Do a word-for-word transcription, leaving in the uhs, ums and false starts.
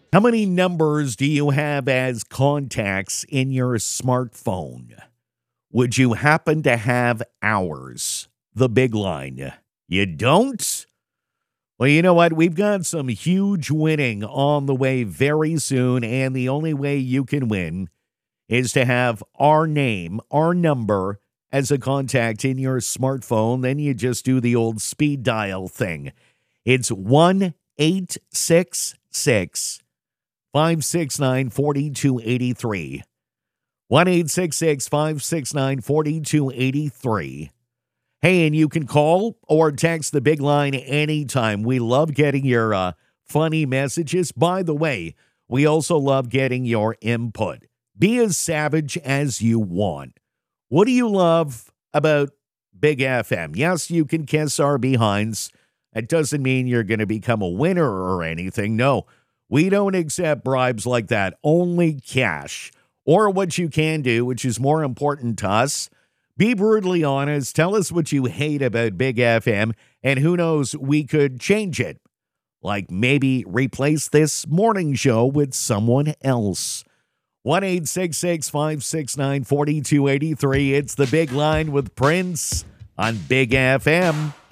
How many numbers do you have as contacts in your smartphone? Would you happen to have ours? The big line. You don't? Well, you know what? We've got some huge winning on the way very soon, and the only way you can win is to have our name, our number as a contact in your smartphone. Then you just do the old speed dial thing. It's one eight six six, five six nine, four two eight three. one eight six six, five six nine, four two eight three. Hey, and you can call or text the big line anytime. We love getting your uh, funny messages. By the way, we also love getting your input. Be as savage as you want. What do you love about Big F M? Yes, you can kiss our behinds. That doesn't mean you're going to become a winner or anything. No, we don't accept bribes like that. Only cash. Or what you can do, which is more important to us, be brutally honest. Tell us what you hate about Big F M, and who knows, we could change it. Like maybe replace this morning show with someone else. one eight six six, five six nine, four two eight three. It's the big line with Prince on Big F M.